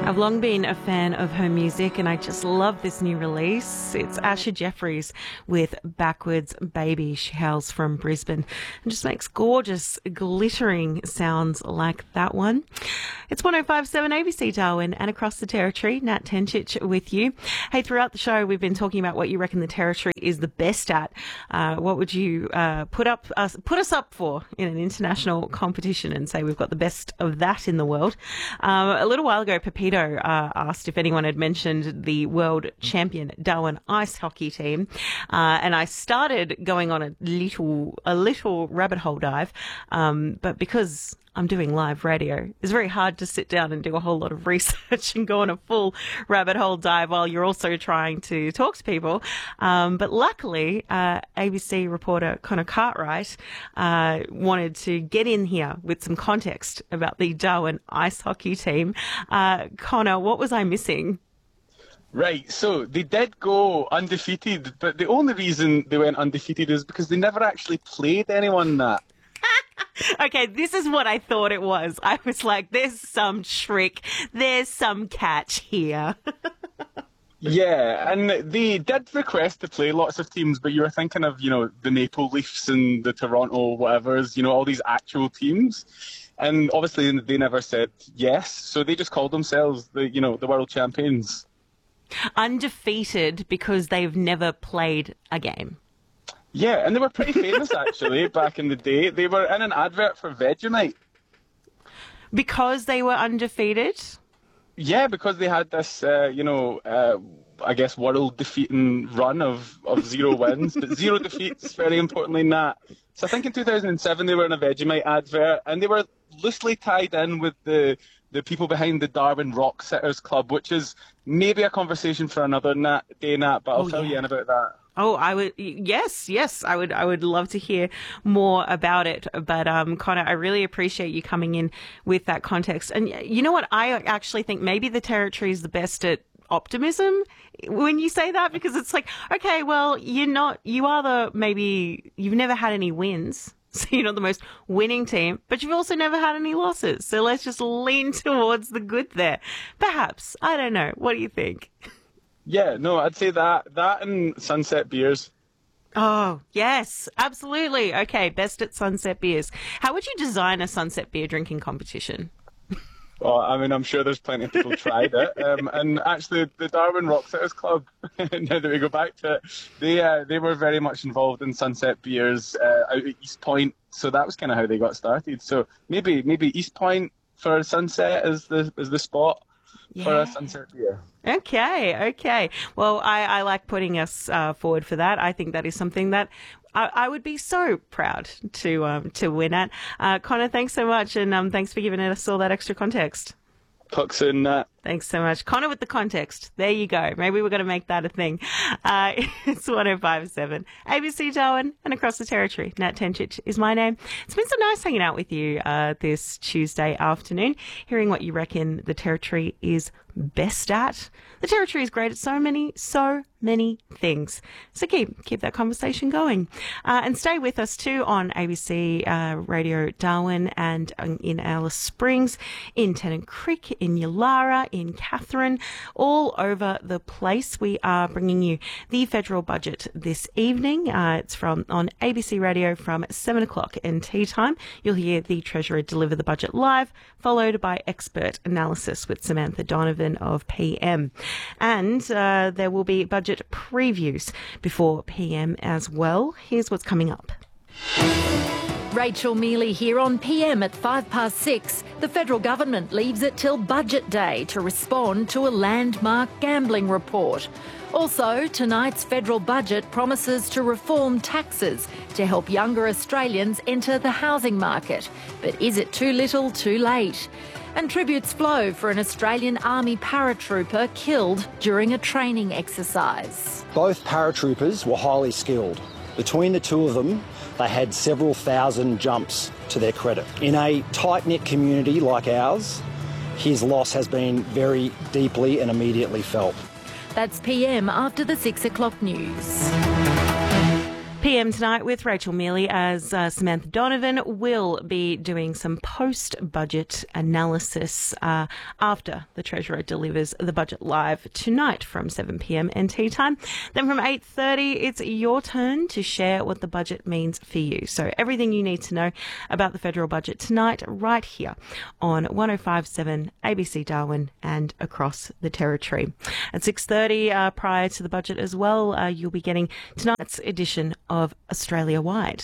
I've long been a fan of her music and I just love this new release. It's Asha Jeffries with Backwards Baby. She hails from Brisbane and just makes gorgeous, glittering sounds like that one. It's 105.7 ABC Darwin and across the Territory. Nat Tenchich with you. Hey, throughout the show, we've been talking about what you reckon the Territory is the best at. What would you put us up for in an international competition and say we've got the best of that in the world? A little while ago, Pepito asked if anyone had mentioned the world champion Darwin ice hockey team, and I started going on a little rabbit hole dive, but because I'm doing live radio, it's very hard to sit down and do a whole lot of research and go on a full rabbit hole dive while you're also trying to talk to people. But luckily, ABC reporter Connor Cartwright wanted to get in here with some context about the Darwin ice hockey team. Connor, what was I missing? Right, so they did go undefeated, but the only reason they went undefeated is because they never actually played anyone that. Okay, this is what I thought it was. I was like, there's some trick, there's some catch here. Yeah, and they did request to play lots of teams, but you were thinking of, the Maple Leafs and the Toronto whatevers, all these actual teams. And obviously they never said yes, so they just called themselves the world champions. Undefeated because they've never played a game. Yeah, and they were pretty famous, actually, back in the day. They were in an advert for Vegemite. Because they were undefeated? Yeah, because they had this, I guess, world-defeating run of 0 wins, but 0 defeats, very importantly, in that. So I think in 2007 they were in a Vegemite advert, and they were loosely tied in with the people behind the Darwin Rock Sitters Club, which is maybe a conversation for another day, Nat, but I'll fill you in about that. Oh, I would, yes, I would love to hear more about it. But, Connor, I really appreciate you coming in with that context. And you know what? I actually think maybe the Territory is the best at optimism when you say that, because it's like, okay, well, you've never had any wins. So you're not the most winning team, but you've also never had any losses. So let's just lean towards the good there. Perhaps. I don't know. What do you think? Yeah, no, I'd say that and Sunset Beers. Oh, yes, absolutely. Okay, best at Sunset Beers. How would you design a Sunset Beer drinking competition? Well, I mean, I'm sure there's plenty of people tried it. And actually, the Darwin Rock Sitters Club, now that we go back to it, they were very much involved in Sunset Beers out at East Point. So that was kind of how they got started. So maybe East Point for Sunset is the spot for a Sunset Beer. Okay. Well, I like putting us forward for that. I think that is something that I would be so proud to win at. Connor, thanks so much, and thanks for giving us all that extra context. Talk soon, Nat. Thanks so much. Connor with the context. There you go. Maybe we're going to make that a thing. It's 105.7 ABC Darwin and across the Territory. Nat Tenchich is my name. It's been so nice hanging out with you this Tuesday afternoon, hearing what you reckon the Territory is best at. The Territory is great at so many things. So keep that conversation going. And stay with us too on ABC Radio Darwin and in Alice Springs, in Tennant Creek, in Yulara, in Katherine, all over the place. We are bringing you the federal budget this evening. It's on ABC Radio from 7 o'clock in tea time. You'll hear the Treasurer deliver the budget live, followed by expert analysis with Samantha Donovan of PM. And there will be budget previews before PM as well. Here's what's coming up. Rachel Mealy here on PM at 6:05. The federal government leaves it till budget day to respond to a landmark gambling report. Also, tonight's federal budget promises to reform taxes to help younger Australians enter the housing market. But is it too little, too late? And tributes flow for an Australian Army paratrooper killed during a training exercise. Both paratroopers were highly skilled. Between the two of them, they had several thousand jumps to their credit. In a tight-knit community like ours, his loss has been very deeply and immediately felt. That's PM after the 6 o'clock news. PM tonight with Rachel Mealy, as Samantha Donovan will be doing some post-budget analysis after the Treasurer delivers the budget live tonight from 7 p.m. NT time. Then from 8:30, it's your turn to share what the budget means for you. So everything you need to know about the federal budget tonight, right here on 105.7 ABC Darwin and across the Territory. At 6:30, prior to the budget as well, you'll be getting tonight's edition of Australia Wide.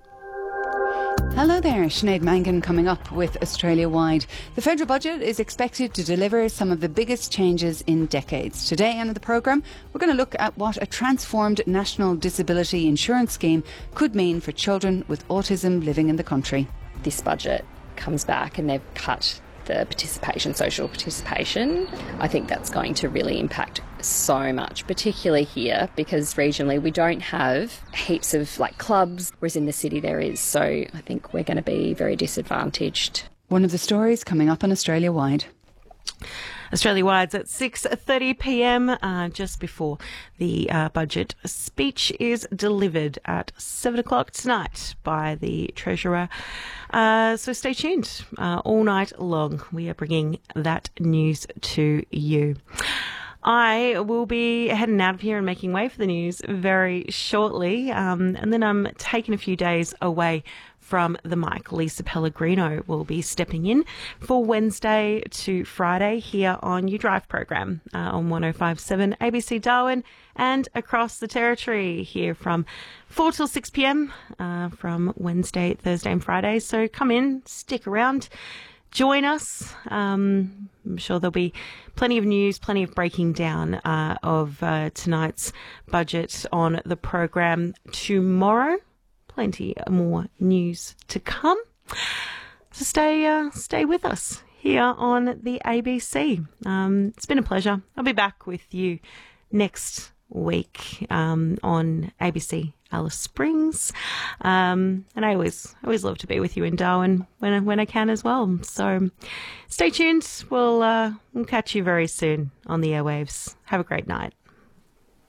Hello there, Sinead Mangan coming up with Australia Wide. The federal budget is expected to deliver some of the biggest changes in decades. Today on the programme, we're going to look at what a transformed National Disability Insurance Scheme could mean for children with autism living in the country. This budget comes back and they've cut the social participation. I think that's going to really impact so much, particularly here, because regionally we don't have heaps of clubs, whereas in the city there is. So I think we're going to be very disadvantaged. One of the stories coming up on Australia Wide. Australia Wide's at 6:30 p.m, just before the budget speech is delivered at 7 o'clock tonight by the Treasurer. So stay tuned all night long. We are bringing that news to you. I will be heading out of here and making way for the news very shortly. And then I'm taking a few days away from the mic. Lisa Pellegrino will be stepping in for Wednesday to Friday here on You Drive program on 105.7 ABC Darwin and across the Territory here from 4 till 6 p.m. From Wednesday, Thursday and Friday. So come in, stick around, join us. I'm sure there'll be plenty of news, plenty of breaking down of tonight's budget on the program tomorrow. Plenty more news to come. So stay with us here on the ABC. It's been a pleasure. I'll be back with you next week on ABC Alice Springs. And I always love to be with you in Darwin when I can as well. So stay tuned. We'll catch you very soon on the airwaves. Have a great night.